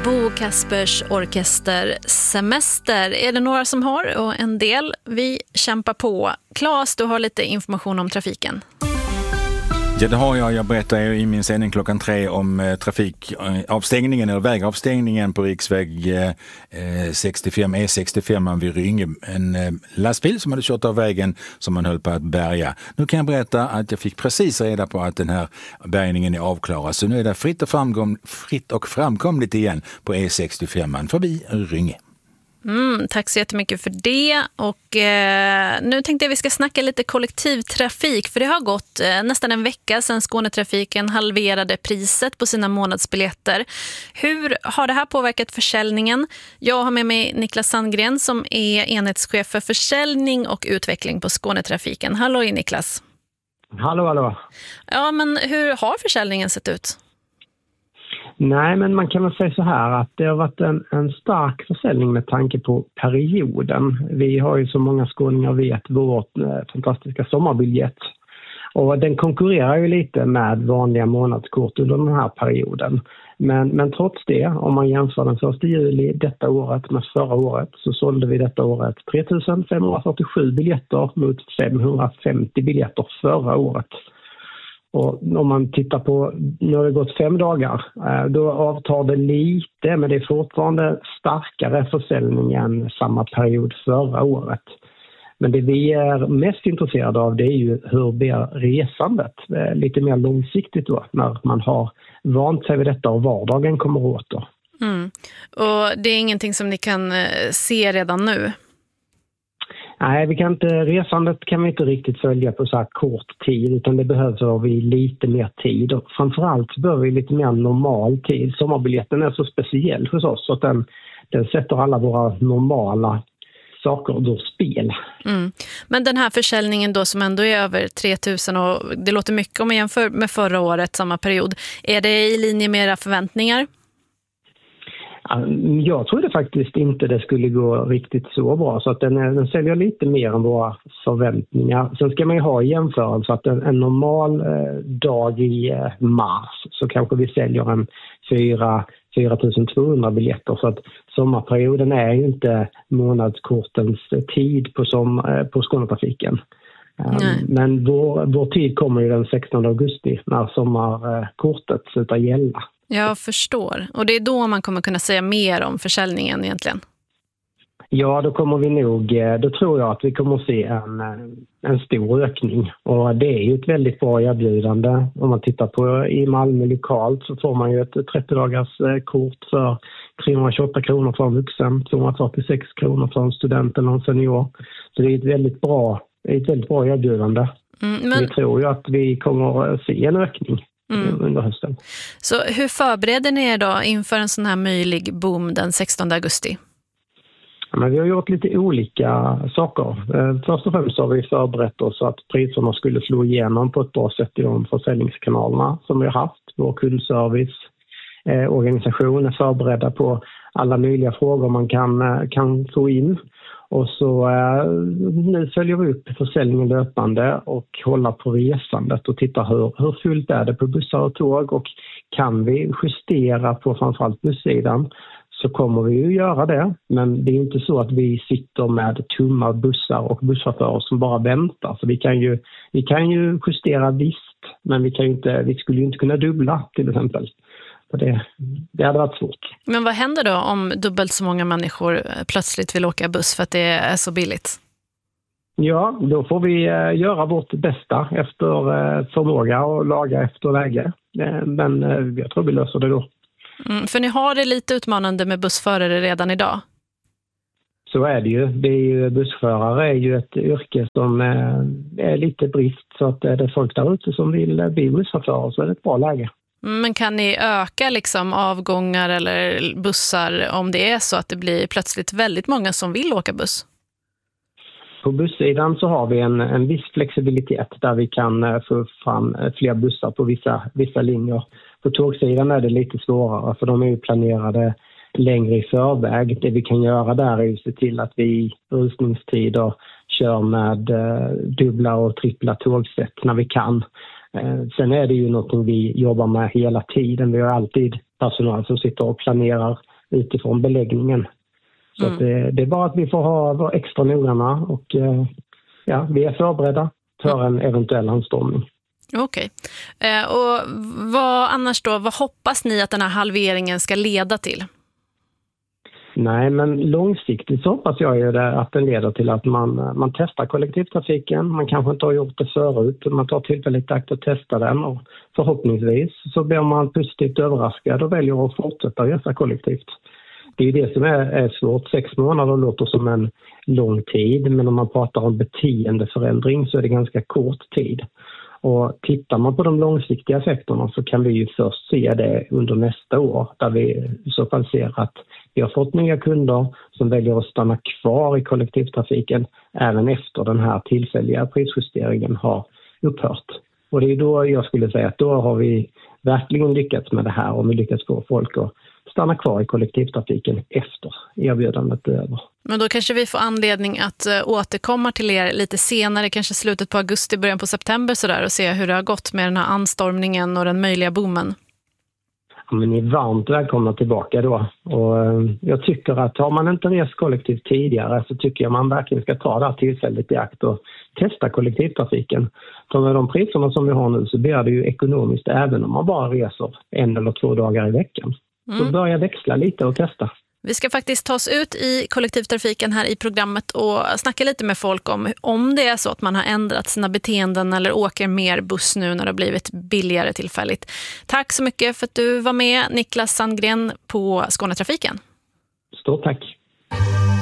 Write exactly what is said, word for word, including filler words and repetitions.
Bo Kaspers Orkester Semester är det några som har och en del. Vi kämpar på. Claes, du har lite information om trafiken. Ja, det har jag. Jag berättar i min sändning klockan tre om eh, trafikavstängningen eller vägavstängningen på riksväg eh, sextiofem, E sextiofem vid Rynge. En eh, lastbil som hade kört av vägen som man höll på att bärga. Nu kan jag berätta att jag fick precis reda på att den här bärgningen är avklarad. Så nu är det fritt och, framgång, fritt och framkomligt igen på E sextiofem förbi Rynge. Mm, tack så jättemycket för det. Och eh, nu tänkte jag vi ska snacka lite kollektivtrafik, för det har gått eh, nästan en vecka sedan Skånetrafiken halverade priset på sina månadsbiljetter. Hur har det här påverkat försäljningen? Jag har med mig Niklas Sandgren som är enhetschef för försäljning och utveckling på Skånetrafiken. Hallå Niklas. Hallå, hallå. Ja, men hur har försäljningen sett ut? Nej, men man kan väl säga så här att det har varit en, en stark försäljning med tanke på perioden. Vi har ju, som många skåningar vet, vår eh, fantastiska sommarbiljett. Och den konkurrerar ju lite med vanliga månadskort under den här perioden. Men, men trots det, om man jämför den första juli detta året med förra året, så sålde vi detta året tre tusen femhundrafyrtiosju biljetter mot femhundrafemtio biljetter förra året. Och om man tittar på, nu har det gått fem dagar, då avtar det lite, men det är fortfarande starkare försäljning än samma period förra året. Men det vi är mest intresserade av, det är ju hur blir resandet lite mer långsiktigt då, när man har vant sig vid detta och vardagen kommer åter. Mm. Och det är ingenting som ni kan se redan nu? Nej, vi kan inte, resandet kan vi inte riktigt följa på så här kort tid, utan det behöver vi lite mer tid. Och framförallt behöver vi lite mer normal tid. Sommarbiljetten är så speciell hos oss så att den, den sätter alla våra normala saker då spel. Mm. Men den här försäljningen då som ändå är över tre tusen, och det låter mycket om man jämför med förra året, samma period. Är det i linje med era förväntningar? Jag trodde faktiskt inte det skulle gå riktigt så bra, så att den, den säljer lite mer än våra förväntningar. Sen ska man ju ha i jämförelse att en, en normal eh, dag i eh, mars så kanske vi säljer en fyra tusen tvåhundra biljetter, så att sommarperioden är ju inte månadskortens tid på, som, eh, på Skånetrafiken. Um, men vår, vår tid kommer ju den sextonde augusti när sommarkortet slutar gälla. Jag förstår. Och det är då man kommer kunna säga mer om försäljningen egentligen? Ja, då kommer vi nog, då tror jag att vi kommer att se en, en stor ökning. Och det är ju ett väldigt bra erbjudande. Om man tittar på i Malmö lokalt så får man ju ett trettio dagars kort för trehundratjugoåtta kronor för en vuxen, tvåhundrafyrtiosex kronor för en student eller en senior. Så det är ett väldigt bra, ett väldigt bra erbjudande. Mm, men... Vi tror ju att vi kommer att se en ökning. Mm. Under hösten. Så hur förbereder ni er då inför en sån här möjlig boom den sextonde augusti? Ja, men vi har gjort lite olika saker. Först och främst har vi förberett oss så att priserna skulle slå igenom på ett bra sätt i de försäljningskanalerna som vi har haft. Vår kundservice eh, organisation är förberedda på alla möjliga frågor man kan, kan få in. Och så eh, nu följer vi upp försäljningen löpande och håller på resandet och tittar hur, hur fullt är det på bussar och tåg, och kan vi justera på framförallt bussidan så kommer vi ju göra det. Men det är inte så att vi sitter med tomma bussar och busschaufförer som bara väntar. Så vi kan ju, vi kan ju justera visst, men vi, kan ju inte, vi skulle ju inte kunna dubbla till exempel. Det, det hade varit svårt. Men vad händer då om dubbelt så många människor plötsligt vill åka buss för att det är så billigt? Ja, då får vi göra vårt bästa efter förmåga och laga efter läge. Men jag tror vi löser det då. Mm, för ni har det lite utmanande med bussförare redan idag? Så är det ju. Det är ju bussförare är ju ett yrke som är lite brist, så att det är folk där ute som vill bli busschaufförer, så är det ett bra läge. Men kan ni öka liksom avgångar eller bussar om det är så att det blir plötsligt väldigt många som vill åka buss? På bussidan så har vi en, en viss flexibilitet där vi kan få fram fler bussar på vissa, vissa linjer. På tågsidan är det lite svårare, för de är ju planerade längre i förväg. Det vi kan göra där är ju se till att vi i rusningstider kör med eh, dubbla och trippla tågsätt när vi kan. Eh, sen är det ju något vi jobbar med hela tiden. Vi har alltid personal som sitter och planerar utifrån beläggningen. Så Mm. att det, det är bara att vi får ha, vara extra noggranna och eh, ja, vi är förberedda för en eventuell anstormning. Okej. Eh, och vad annars då, vad hoppas ni att den här halveringen ska leda till? Nej, men långsiktigt så hoppas jag ju det att den leder till att man, man testar kollektivtrafiken. Man kanske inte har gjort det förut. Man tar tillfälligt akt att testa den och förhoppningsvis så blir man positivt överraskad och väljer att fortsätta resa kollektivt. Det är det som är, är svårt. Sex månader låter som en lång tid, men om man pratar om beteendeförändring så är det ganska kort tid. Och tittar man på de långsiktiga effekterna så kan vi ju först se det under nästa år där vi i så fall ser att vi har fått nya kunder som väljer att stanna kvar i kollektivtrafiken även efter den här tillfälliga prisjusteringen har upphört. Och det är då jag skulle säga att då har vi verkligen lyckats med det här om vi lyckas få folk att stanna kvar i kollektivtrafiken efter erbjudandet över. Men då kanske vi får anledning att uh, återkomma till er lite senare, kanske slutet på augusti, början på september sådär, och se hur det har gått med den här anstormningen och den möjliga boomen. Ja, men ni är varmt välkomna tillbaka då. Och, uh, jag tycker att har man inte rest kollektivt tidigare så tycker jag man verkligen ska ta det här tillfället i akt och testa kollektivtrafiken. För med de priserna som vi har nu så blir det ju ekonomiskt även om man bara reser en eller två dagar i veckan. Mm. Så börja växla lite och testa. Vi ska faktiskt ta oss ut i kollektivtrafiken här i programmet och snacka lite med folk om om det är så att man har ändrat sina beteenden eller åker mer buss nu när det har blivit billigare tillfälligt. Tack så mycket för att du var med, Niklas Sandgren på Skånetrafiken. Stort tack.